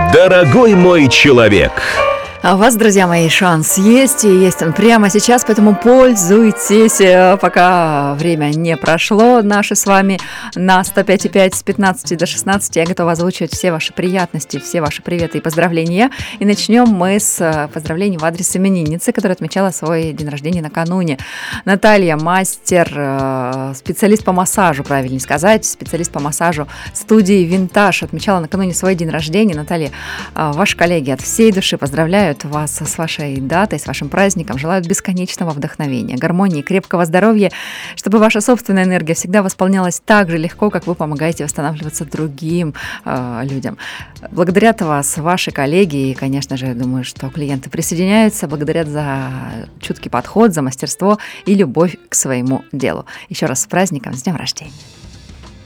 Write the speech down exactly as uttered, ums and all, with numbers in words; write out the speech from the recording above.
Дорогой мой человек. А у вас, друзья мои, шанс есть, и есть он прямо сейчас, поэтому пользуйтесь, пока время не прошло. Наши с вами на сто пять и пять с пятнадцати до шестнадцати я готова озвучивать все ваши приятности, все ваши приветы и поздравления. И начнем мы с поздравлений в адрес именинницы, которая отмечала свой день рождения накануне. Наталья, мастер, специалист по массажу, правильнее сказать, специалист по массажу студии «Винтаж», отмечала накануне свой день рождения. Наталья, ваши коллеги от всей души поздравляют вас с вашей датой, с вашим праздником, желают бесконечного вдохновения, гармонии, крепкого здоровья, чтобы ваша собственная энергия всегда восполнялась так же легко, как вы помогаете восстанавливаться другим э, людям. Благодарят вас ваши коллеги и, конечно же, думаю, что клиенты присоединяются, благодарят за чуткий подход, за мастерство и любовь к своему делу. Еще раз с праздником, с днем рождения!